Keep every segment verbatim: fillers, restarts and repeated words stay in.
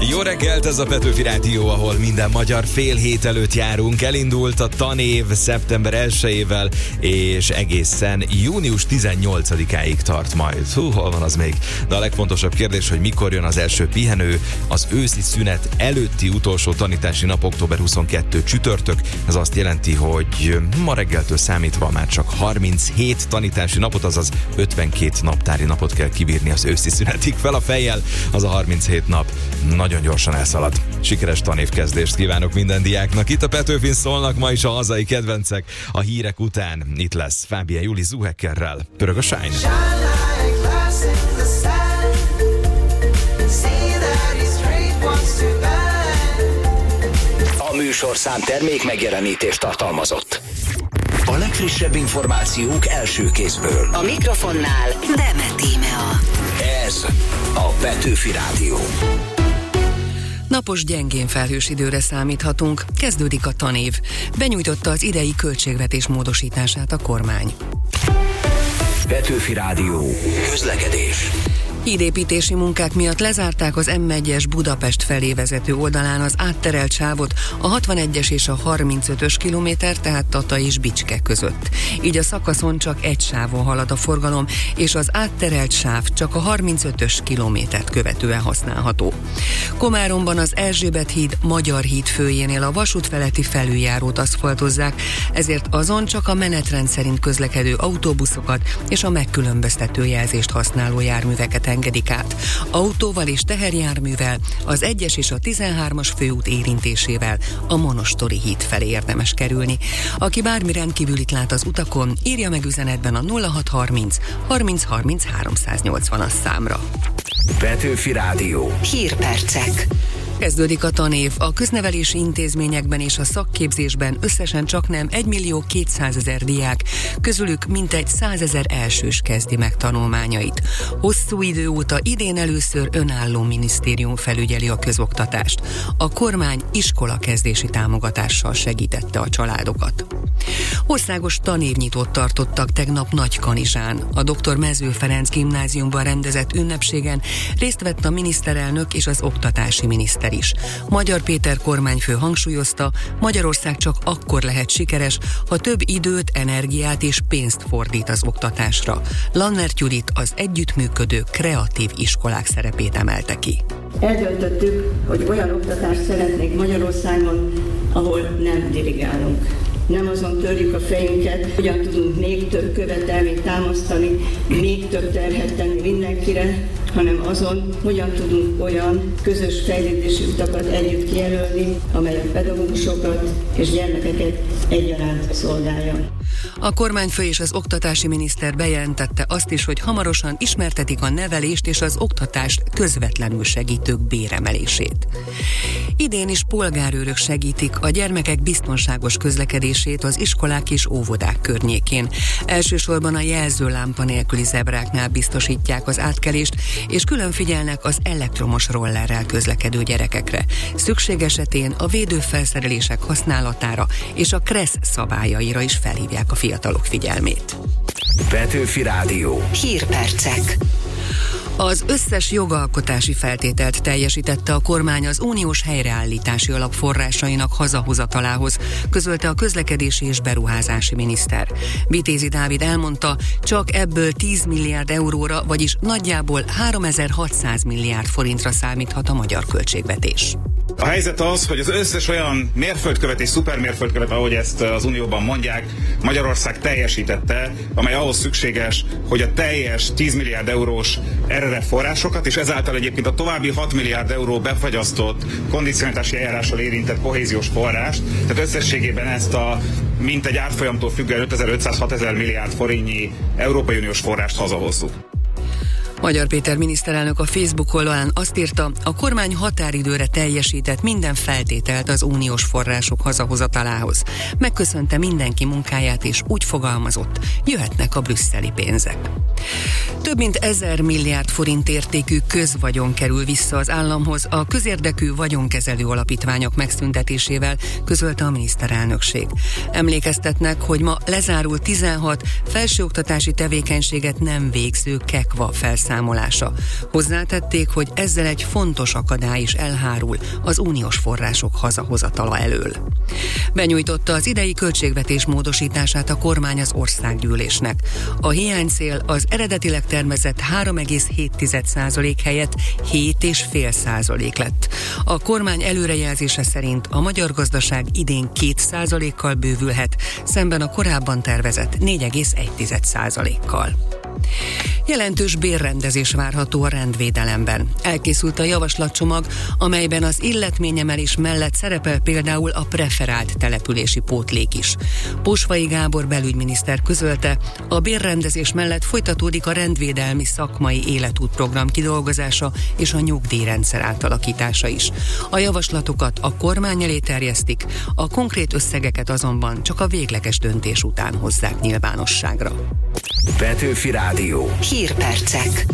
Jó reggelt, ez a Petőfi Rádió, ahol minden magyar fél hét előtt járunk. Elindult a tanév szeptember elsejével, és egészen június tizennyolcadikáig tart majd. Hú, hol van az még? De a legfontosabb kérdés, hogy mikor jön az első pihenő, az őszi szünet előtti utolsó tanítási nap október huszonkettő csütörtök. Ez azt jelenti, hogy ma reggeltől számítva már csak harminchét tanítási napot, azaz ötvenkét naptári napot kell kibírni az őszi szünetig. Fel a fejjel, az a harminchét nap nagyon gyorsan elszalad. Sikeres tanévkezdést kívánok minden diáknak. Itt a Petőfin szólnak ma is a hazai kedvencek. A hírek után itt lesz Fábián Juli Zuhekkerrel. Pörög a Shine. A műsorszám termék megjelenítést tartalmazott. A legfrissebb információk első kézből. A mikrofonnál Demet Tímea. Ez a Petőfi Rádió. Napos gyengén felhős időre számíthatunk, kezdődik a tanév. Benyújtotta az idei költségvetés módosítását a kormány. Petőfi Rádió. Közlekedés. Hídépítési munkák miatt lezárták az em egyes Budapest felé vezető oldalán az átterelt sávot a hatvanegyes és a harmincötös kilométer, tehát Tata és Bicske között. Így a szakaszon csak egy sávon halad a forgalom, és az átterelt sáv csak a harmincötös kilométert követően használható. Komáromban az Erzsébet híd Magyar híd főjénél a vasút feletti felüljárót aszfaltozzák, ezért azon csak a menetrend szerint közlekedő autóbuszokat és a megkülönböztető jelzést használó járműveket engedik át. Autóval és teherjárművel, az egyes és a tizenhármas főút érintésével a Monostori híd felé érdemes kerülni. Aki bármi rendkívülit lát az utakon, írja meg üzenetben a nulla hat harminc harminc harminc háromszáznyolcvanas számra. Petőfi Rádió. Hírpercek. Kezdődik a tanév. A köznevelési intézményekben és a szakképzésben összesen csaknem egymillió kétszázezer diák, közülük mintegy százezer elsős kezdi meg tanulmányait. Hosszú idő óta idén először önálló minisztérium felügyeli a közoktatást. A kormány iskolakezdési támogatással segítette a családokat. Országos tanévnyitót tartottak tegnap Nagykanizsán. A doktor Mező Ferenc gimnáziumban rendezett ünnepségen részt vett a miniszterelnök és az oktatási miniszter is. Magyar Péter kormányfő hangsúlyozta, Magyarország csak akkor lehet sikeres, ha több időt, energiát és pénzt fordít az oktatásra. Lannert Judit az együttműködő kreatív iskolák szerepét emelte ki. Eldöntöttük, hogy olyan oktatást szeretnénk Magyarországon, ahol nem dirigálunk. Nem azon törjük a fejünket, hogyan tudunk még több követelményt támasztani, még több terhet tenni mindenkire, hanem azon, hogyan tudunk olyan közös fejlődési utakat együtt kijelölni, amely a pedagógusokat és gyermekeket egyaránt szolgálja. A kormányfő és az oktatási miniszter bejelentette azt is, hogy hamarosan ismertetik a nevelést és az oktatást közvetlenül segítők béremelését. Idén is polgárőrök segítik a gyermekek biztonságos közlekedését az iskolák és óvodák környékén. Elsősorban a jelzőlámpa nélküli zebráknál biztosítják az átkelést, és külön figyelnek az elektromos rollerrel közlekedő gyerekekre. Szükség esetén a védőfelszerelések használatára és a KRESZ szabályaira is felhívják a fiatalok figyelmét. Petőfi Rádió. Hírpercek. Az összes jogalkotási feltételt teljesítette a kormány az uniós helyreállítási alap forrásainak hazahozatalához, közölte a közlekedési és beruházási miniszter. Vitézi Dávid elmondta, csak ebből tíz milliárd euróra, vagyis nagyjából háromezer-hatszáz milliárd forintra számíthat a magyar költségvetés. A helyzet az, hogy az összes olyan mérföldkövet és szupermérföldkövet, ahogy ezt az Unióban mondják, Magyarország teljesítette, amely ahhoz szükséges, hogy a teljes tíz milliárd eurós er er ef forrásokat, és ezáltal egyébként a további hat milliárd euró befagyasztott kondicionalitási eljárással érintett kohéziós forrást, tehát összességében ezt a mintegy árfolyamtól függően ötezer-ötszáz-hatezer milliárd forintnyi Európai Uniós forrást hazahozzuk. Magyar Péter miniszterelnök a Facebook oldalán azt írta, a kormány határidőre teljesített minden feltételt az uniós források hazahozatalához. Megköszönte mindenki munkáját, és úgy fogalmazott, jöhetnek a brüsszeli pénzek. Több mint ezer milliárd forint értékű közvagyon kerül vissza az államhoz a közérdekű vagyonkezelő alapítványok megszüntetésével, közölte a miniszterelnökség. Emlékeztetnek, hogy ma lezárult tizenhat felsőoktatási tevékenységet nem végző KEKVA felszámolás elszámolása. Hozzátették, hogy ezzel egy fontos akadály is elhárul az uniós források hazahozatala elől. Benyújtotta az idei költségvetés módosítását a kormány az országgyűlésnek. A hiánycél az eredetileg tervezett három egész hét százalék helyett hét egész öt százalék lett. A kormány előrejelzése szerint a magyar gazdaság idén két százalékkal bővülhet, szemben a korábban tervezett négy egész egy százalékkal. Jelentős bérrendezés várható a rendvédelemben. Elkészült a javaslatcsomag, amelyben az illetményemelés mellett szerepel például a preferált települési pótlék is. Posvai Gábor belügyminiszter közölte, a bérrendezés mellett folytatódik a rendvédelmi szakmai életútprogram kidolgozása és a nyugdíjrendszer átalakítása is. A javaslatokat a kormány elé terjesztik, a konkrét összegeket azonban csak a végleges döntés után hozzák nyilvánosságra. Petőfi Rádió. Hírpercek.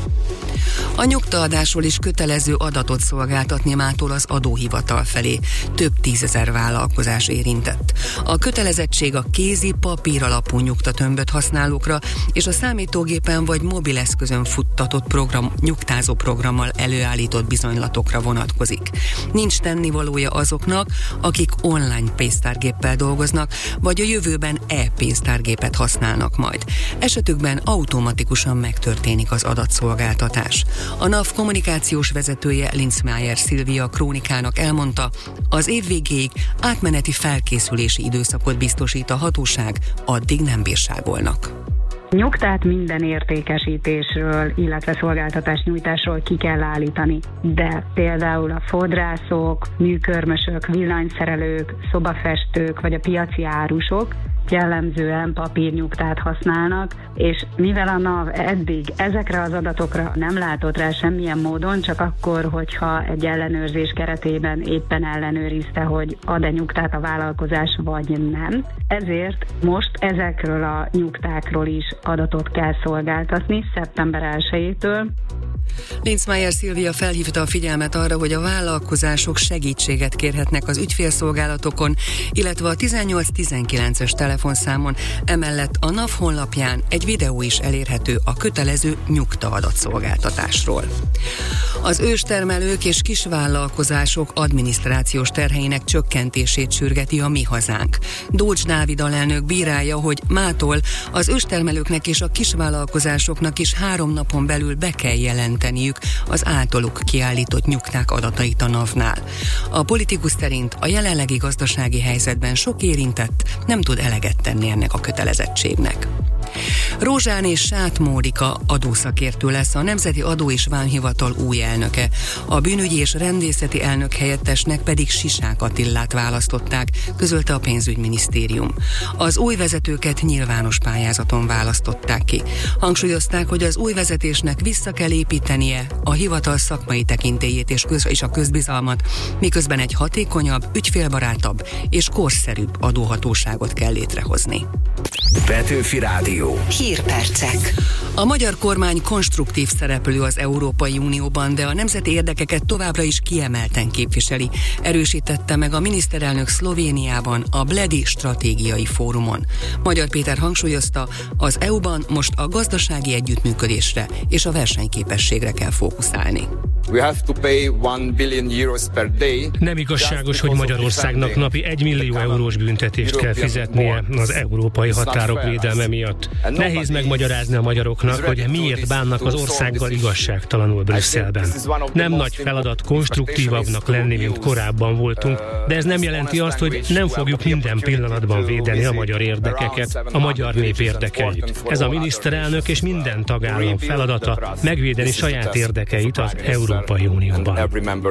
A nyugtaadásról is kötelező adatot szolgáltatni mától az adóhivatal felé. Több tízezer vállalkozás érintett. A kötelezettség a kézi, papír alapú nyugtatömböt használókra és a számítógépen vagy mobileszközön futtatott program, nyugtázó programmal előállított bizonylatokra vonatkozik. Nincs tennivalója azoknak, akik online pénztárgéppel dolgoznak, vagy a jövőben e-pénztárgépet használnak majd. Esetükben automatikusan megtörténik az adatszolgáltatás. A NAV kommunikációs vezetője Linzmeier Szilvia Krónikának elmondta, az év végéig átmeneti felkészülési időszakot biztosít a hatóság, addig nem bírságolnak. Nyugtát minden értékesítésről, illetve szolgáltatásnyújtásról ki kell állítani, de például a fodrászok, műkörmösök, villanyszerelők, szobafestők vagy a piaci árusok jellemzően papírnyugtát használnak, és mivel a NAV eddig ezekre az adatokra nem látott rá semmilyen módon, csak akkor, hogyha egy ellenőrzés keretében éppen ellenőrizte, hogy ad-e nyugtát a vállalkozás, vagy nem. Ezért most ezekről a nyugtákról is adatot kell szolgáltatni szeptember elsejétől. Linzmeier Szilvia felhívta a figyelmet arra, hogy a vállalkozások segítséget kérhetnek az ügyfélszolgálatokon, illetve a tizennyolc tizenkilences telefonszámon, emellett a NAV honlapján egy videó is elérhető a kötelező nyugta-adatszolgáltatásról. Az őstermelők és kisvállalkozások adminisztrációs terheinek csökkentését sürgeti a Mi Hazánk. Dócs Dávid alelnök bírálja, hogy mától az őstermelőknek és a kisvállalkozásoknak is három napon belül be kell jelenteniük az általuk kiállított nyugták adatait a NAV-nál. A politikus szerint a jelenlegi gazdasági helyzetben sok érintett nem tud eleget tenni ennek a kötelezettségnek. Rózsán és Sát Mónika adószakértő lesz a Nemzeti Adó és Vámhivatal új elnöke. A bűnügyi és rendészeti elnök helyettesnek pedig Sisák Attilát választották, közölte a pénzügyminisztérium. Az új vezetőket nyilvános pályázaton választották ki. Hangsúlyozták, hogy az új vezetésnek vissza kell építenie a hivatal szakmai tekintélyét és, köz- és a közbizalmat, miközben egy hatékonyabb, ügyfélbarátabb és korszerűbb adóhatóságot kell létrehozni. Petőfi Rádió. Hírpercek. A magyar kormány konstruktív szereplő az Európai Unióban, de a nemzeti érdekeket továbbra is kiemelten képviseli, erősítette meg a miniszterelnök Szlovéniában a Bledi stratégiai fórumon. Magyar Péter hangsúlyozta, az é u-ban most a gazdasági együttműködésre és a versenyképességre kell fókuszálni. Nem igazságos, hogy Magyarországnak napi egy millió eurós büntetést kell fizetnie az európai határok védelme miatt. Nehéz megmagyarázni a magyaroknak, hogy miért bánnak az országgal igazságtalanul Brüsszelben. Nem nagy feladat konstruktívabbnak lenni, mint korábban voltunk, de ez nem jelenti azt, hogy nem fogjuk minden pillanatban védeni a magyar érdekeket, a magyar nép érdekeit. Ez a miniszterelnök és minden tagállam feladata megvédeni saját érdekeit az Európai Unióban.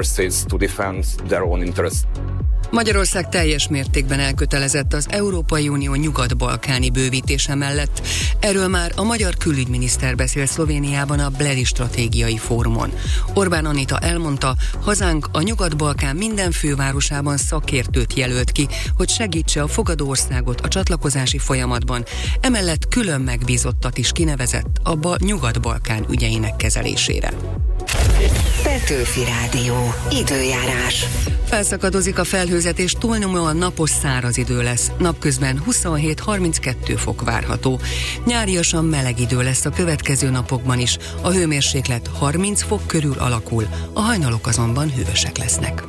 Magyarország teljes mértékben elkötelezett az Európai Unió nyugat-balkáni bővítése mellett. Erről már a magyar külügyminiszter beszélt Szlovéniában a Bledi stratégiai fórumon. Orbán Anita elmondta, hazánk a Nyugat-Balkán minden fővárosában szakértőt jelölt ki, hogy segítse a fogadó országot a csatlakozási folyamatban. Emellett külön megbízottat is kinevezett a Bal- Nyugat-Balkán ügyeinek kezelésére. Petőfi Rádió. Időjárás. Felszakadozik a felhőzet, és túlnyomóan napos száraz idő lesz. Napközben huszonhét-harminckettő fok várható. Nyáriasan meleg idő lesz a következő napokban is. A hőmérséklet harminc fok körül alakul, a hajnalok azonban hűvösek lesznek.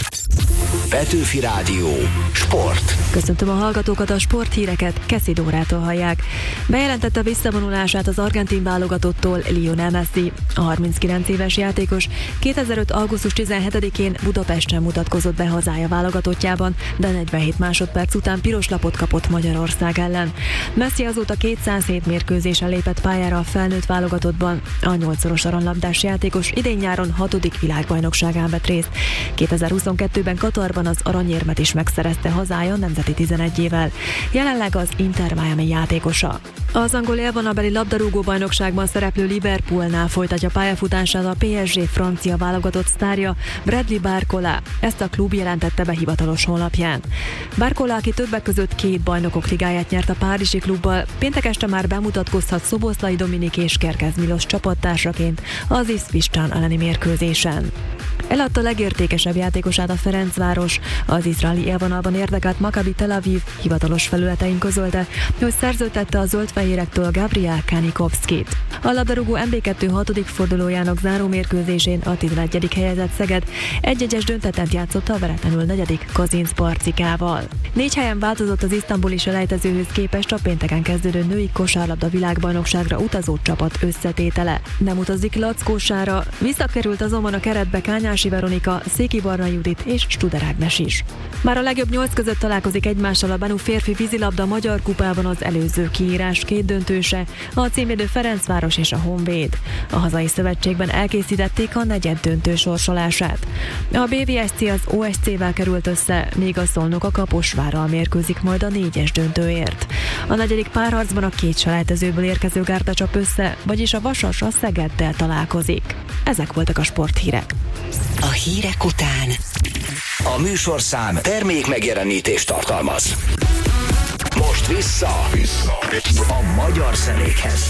Petőfi Rádió. Sport. Köszöntöm a hallgatókat, a sporthíreket Keszi Dórától hallják. Bejelentette visszavonulását az argentin válogatottól Lionel Messi. A harminckilenc éves játékos kétezer-öt. augusztus tizenhetedikén Budapesten mutatkozott be hazája válogatottjában, de negyvenhét másodperc után piros lapot kapott Magyarország ellen. Messi azóta kétszázhét mérkőzésen lépett pályára a felnőtt válogatottban. A nyolcszoros aranylabdás játékos idén nyáron hatodik világbajnokságán vett részt. kétezer-huszonkettőben Katarban az aranyérmet is megszerezte hazája nemzeti tizenegyével. Jelenleg az Inter Miami játékosa. Az angol élvonalbeli labdarúgó bajnokságban szereplő Liverpoolnál folytatja pályafutását a pé es gé francia válogatott sztárja, Bradley Barcola. Ezt a klub jelentette be hivatalos honlapján. Barcola, aki többek között két bajnokok ligáját nyert a párizsi klubbal, péntek este már bemutatkozhat Szoboszlai Dominik és Kerkez Milos csapattársaként az Isztvistán elleni mérkőzésen. Eladta legértékesebb játékosát a Ferencváros. Az izraeli élvonalban érdekelt Maccabi Tel Aviv hivatalos felületein közölte, hogy szerződtette a zöldfehérektől Gabriel Kanikovszkit. A labdarúgó em bé kettő hatodik fordulójának záró mérkőzésén a tizenegyedik helyezett Szeged egy-egyes döntetlent játszott a veretlenül negyedik Kazinc Parcikával. Négy helyen változott az isztambuli selejtezőhöz képest a pénteken kezdődő női kosárlabda világbajnokságra utazó csapat összetétele. Nem utazik Lackósára, visszakerült azonban a keretbe Kányási Veronika, Széki Barna Judit és Studer Ágnes is. Már a legjobb nyolc között találkozik egymással a Banu férfi vízilabda magyar kupában az előző kiírás két döntőse, a címvédő Ferencváros és a Honvéd. A hazai szövetségben elkészítették a negyed döntő sorsolását. A bé vé es cé az o es cével került össze, míg a Szolnok a Kaposvárral mérkőzik majd a négyes döntőért. A negyedik párharcban a két selejtezőből érkező gárda csap össze, vagyis a Vasas a Szegeddel találkozik. Ezek voltak a sporthírek. A hírek után A műsorszám termék megjelenítést tartalmaz. Most vissza, vissza a magyar zenékhez.